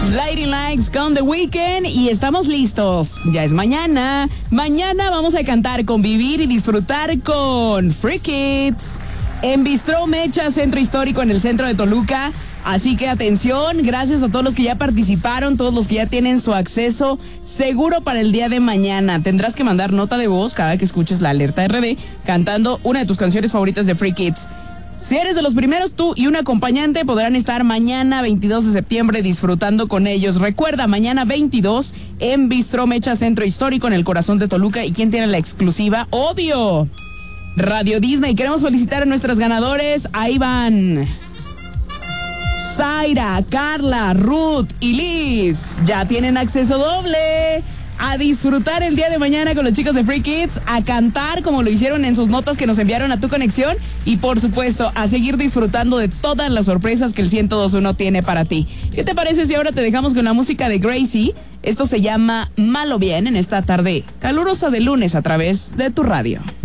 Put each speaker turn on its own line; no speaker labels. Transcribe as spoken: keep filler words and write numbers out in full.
Lady Likes con The Weeknd y estamos listos. Ya es mañana. Mañana vamos a cantar, convivir y disfrutar con Free Kids en Bistró Mecha, Centro Histórico en el centro de Toluca. Así que atención, gracias a todos los que ya participaron, todos los que ya tienen su acceso seguro para el día de mañana. Tendrás que mandar nota de voz cada que escuches la alerta R D cantando una de tus canciones favoritas de Free Kids. Si eres de los primeros, tú y un acompañante podrán estar mañana veintidós de septiembre disfrutando con ellos. Recuerda, mañana veintidós en Bistró Mecha, Centro Histórico en el corazón de Toluca. ¿Y quién tiene la exclusiva? ¡Obvio! Radio Disney. Queremos felicitar a nuestros ganadores. Ahí van Zaira, Carla, Ruth y Liz. Ya tienen acceso doble a disfrutar el día de mañana con los chicos de Free Kids, a cantar como lo hicieron en sus notas que nos enviaron a tu conexión y por supuesto a seguir disfrutando de todas las sorpresas que el ciento dos punto uno tiene para ti. ¿Qué te parece si ahora te dejamos con la música de Gracie? Esto se llama Mal o Bien en esta tarde calurosa de lunes a través de tu radio.